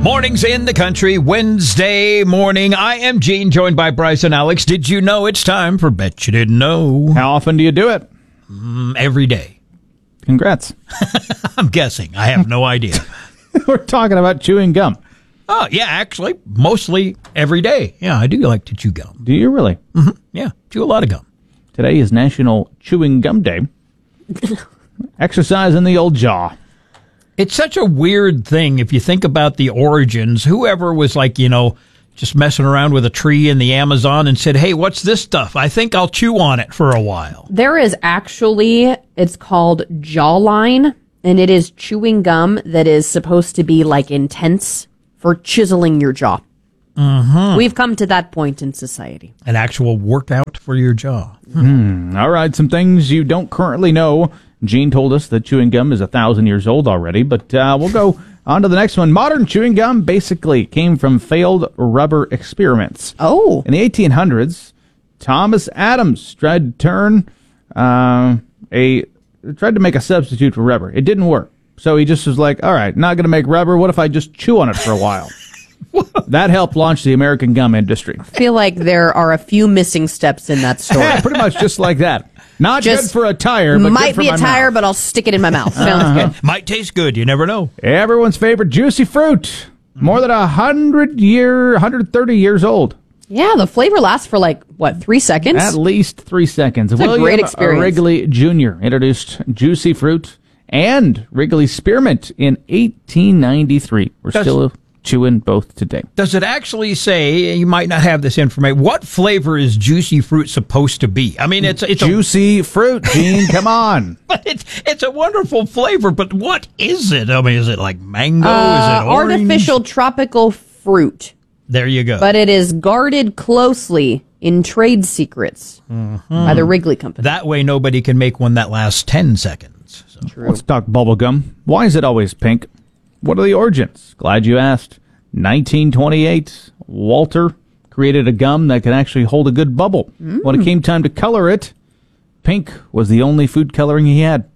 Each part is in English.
Mornings in the country, Wednesday morning. I am Gene, joined by Bryce and Alex. Did you know it's time for Bet You Didn't Know? How often do you do it? Every day. Congrats. I'm guessing. I have no idea. We're talking about chewing gum. Oh, yeah, actually, mostly every day. Yeah, I do like to chew gum. Do you really? Mm-hmm. Yeah, chew a lot of gum. Today is National Chewing Gum Day. Exercise in the old jaw. It's such a weird thing if you think about the origins. Whoever was like, just messing around with a tree in the Amazon and said, hey, what's this stuff? I think I'll chew on it for a while. There is actually, it's called Jawline, and it is chewing gum that is supposed to be like intense for chiseling your jaw. Mm-hmm. We've come to that point in society. An actual workout for your jaw. All right, some things you don't currently know. Gene told us that chewing gum is 1,000 years old already, but we'll go on to the next one. Modern chewing gum basically came from failed rubber experiments. Oh. In the 1800s, Thomas Adams tried to make a substitute for rubber. It didn't work. So he just was like, all right, not going to make rubber. What if I just chew on it for a while? That helped launch the American gum industry. I feel like there are a few missing steps in that story. Yeah, pretty much just like that. Not Just good for a tire, but might good for be a my tire, mouth. but I'll stick it in my mouth. Sounds good. Might taste good. You never know. Everyone's favorite juicy fruit. More than 130 years old. Yeah, the flavor lasts for 3 seconds? At least 3 seconds. It's a great experience. Wrigley Jr. introduced juicy fruit and Wrigley Spearmint in 1893. We're still chewing both today. Does it actually say, you might not have this information, what flavor is juicy fruit supposed to be? I mean, it's juicy fruit, Gene. Come on. But it's a wonderful flavor, but what is it? I mean, is it like mango? Is it orange? Artificial tropical fruit. There you go. But it is guarded closely in trade secrets by the Wrigley Company. That way nobody can make one that lasts 10 seconds. So. True. Let's talk bubble gum. Why is it always pink? What are the origins? Glad you asked. 1928, Walter created a gum that could actually hold a good bubble. When it came time to color it, pink was the only food coloring he had.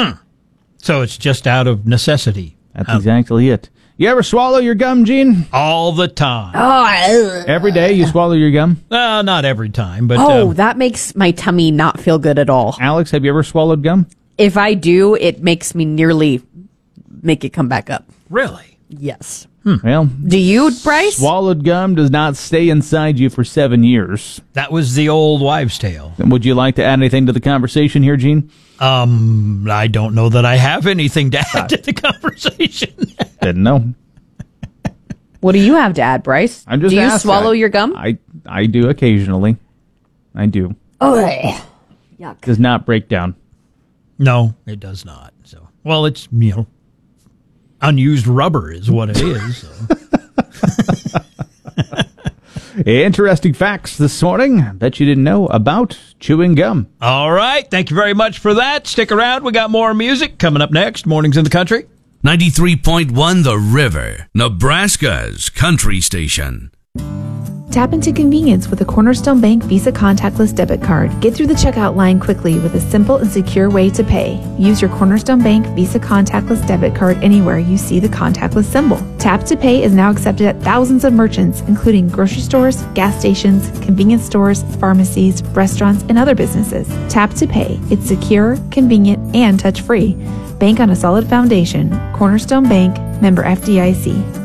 So it's just out of necessity. That's exactly it. You ever swallow your gum, Gene? All the time. Every day you swallow your gum? Not every time, but... that makes my tummy not feel good at all. Alex, have you ever swallowed gum? If I do, it makes me nearly make it come back up. Really? Yes. Well, Do you, Bryce? swallowed gum does not stay inside you for 7 years. That was the old wives' tale. Would you like to add anything to the conversation here, Gene? I don't know that I have anything to add to the conversation. Didn't know. What do you have to add, Bryce? I'm just do you asking. swallow your gum? I do occasionally. I do. Oh, yuck. Does not break down. No, it does not. So, well, it's, unused rubber is what it is. So. Interesting facts this morning. Bet you didn't know about chewing gum. All right. Thank you very much for that. Stick around. We got more music coming up next. Mornings in the Country. 93.1 The River, Nebraska's country station. Tap into convenience with a Cornerstone Bank Visa contactless debit card. Get through the checkout line quickly with a simple and secure way to pay. Use your Cornerstone Bank Visa contactless debit card anywhere you see the contactless symbol. Tap to Pay is now accepted at thousands of merchants, including grocery stores, gas stations, convenience stores, pharmacies, restaurants, and other businesses. Tap to Pay. It's secure, convenient, and touch-free. Bank on a solid foundation. Cornerstone Bank, member FDIC.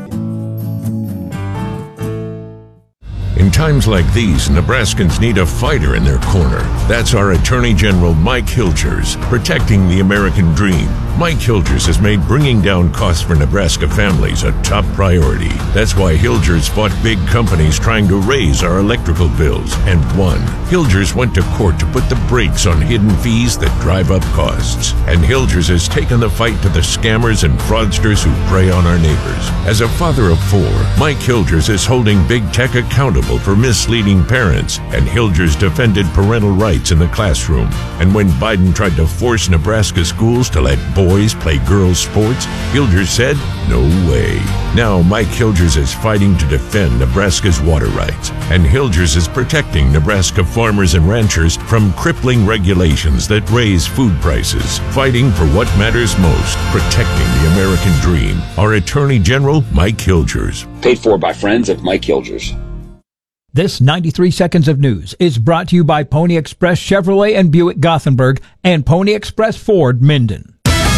In times like these, Nebraskans need a fighter in their corner. That's our Attorney General Mike Hilgers, protecting the American dream. Mike Hilgers has made bringing down costs for Nebraska families a top priority. That's why Hilgers fought big companies trying to raise our electrical bills and won. Hilgers went to court to put the brakes on hidden fees that drive up costs. And Hilgers has taken the fight to the scammers and fraudsters who prey on our neighbors. As a father of 4, Mike Hilgers is holding big tech accountable for misleading parents, and Hilgers defended parental rights in the classroom. And when Biden tried to force Nebraska schools to let boys boys play girls' sports? Hilgers said, no way. Now Mike Hilgers is fighting to defend Nebraska's water rights, and Hilgers is protecting Nebraska farmers and ranchers from crippling regulations that raise food prices, fighting for what matters most, protecting the American dream. Our Attorney General, Mike Hilgers. Paid for by friends of Mike Hilgers. This 93 Seconds of News is brought to you by Pony Express Chevrolet and Buick Gothenburg and Pony Express Ford Minden.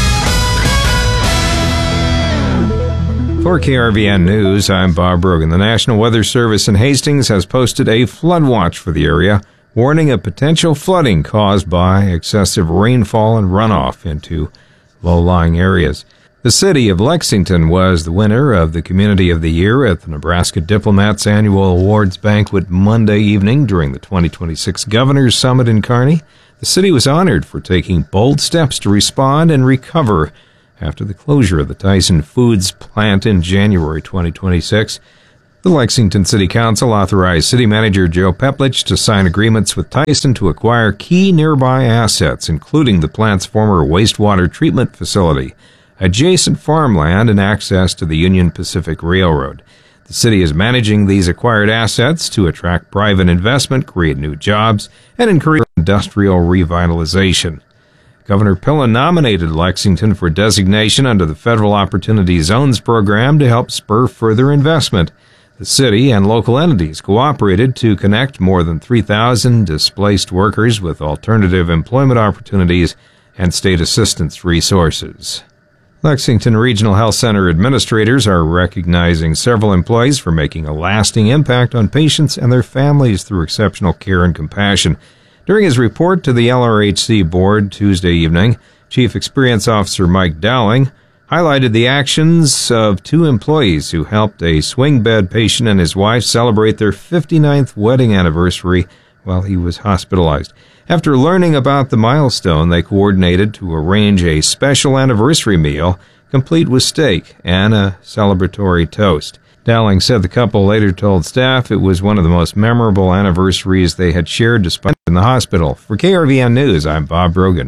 For KRVN News, I'm Bob Brogan. The National Weather Service in Hastings has posted a flood watch for the area, warning of potential flooding caused by excessive rainfall and runoff into low-lying areas. The city of Lexington was the winner of the Community of the Year at the Nebraska Diplomats Annual Awards Banquet Monday evening during the 2026 Governor's Summit in Kearney. The city was honored for taking bold steps to respond and recover after the closure of the Tyson Foods plant in January 2026. The Lexington City Council authorized City Manager Joe Peplich to sign agreements with Tyson to acquire key nearby assets, including the plant's former wastewater treatment facility, adjacent farmland, and access to the Union Pacific Railroad. The city is managing these acquired assets to attract private investment, create new jobs, and encourage industrial revitalization. Governor Pillen nominated Lexington for designation under the Federal Opportunity Zones program to help spur further investment. The city and local entities cooperated to connect more than 3,000 displaced workers with alternative employment opportunities and state assistance resources. Lexington Regional Health Center administrators are recognizing several employees for making a lasting impact on patients and their families through exceptional care and compassion. During his report to the LRHC board Tuesday evening, Chief Experience Officer Mike Dowling highlighted the actions of two employees who helped a swing bed patient and his wife celebrate their 59th wedding anniversary while he was hospitalized. After learning about the milestone, they coordinated to arrange a special anniversary meal, complete with steak and a celebratory toast. Dowling said the couple later told staff it was one of the most memorable anniversaries they had shared despite in the hospital. For KRVN News, I'm Bob Brogan.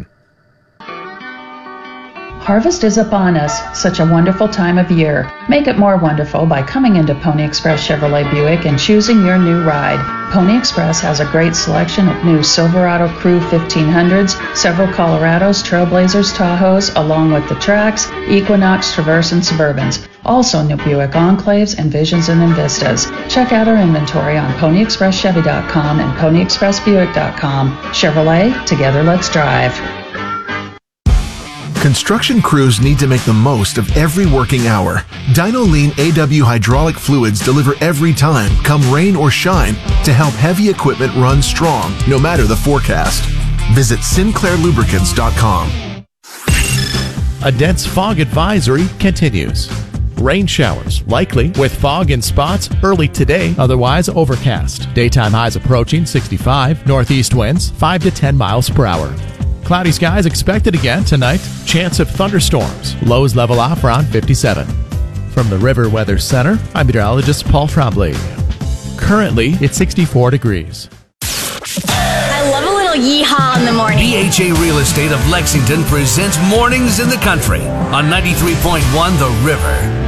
Harvest is upon us, such a wonderful time of year. Make it more wonderful by coming into Pony Express Chevrolet Buick and choosing your new ride. Pony Express has a great selection of new Silverado Crew 1500s, several Colorados, Trailblazers, Tahoes, along with the Trax, Equinox, Traverse, and Suburbans. Also new Buick Enclaves, Envisions, and Envistas. Check out our inventory on PonyExpressChevy.com and PonyExpressBuick.com. Chevrolet, together let's drive. Construction crews need to make the most of every working hour. Dynolean AW hydraulic fluids deliver every time, come rain or shine, to help heavy equipment run strong, no matter the forecast. Visit SinclairLubricants.com. A dense fog advisory continues. Rain showers likely with fog in spots early today, otherwise overcast. Daytime highs approaching 65, northeast winds 5 to 10 miles per hour. Cloudy skies expected again tonight. Chance of thunderstorms. Lows level off around 57. From the River Weather Center, I'm meteorologist Paul Trombley. Currently, it's 64 degrees. I love a little yeehaw in the morning. BHA Real Estate of Lexington presents Mornings in the Country on 93.1 The River.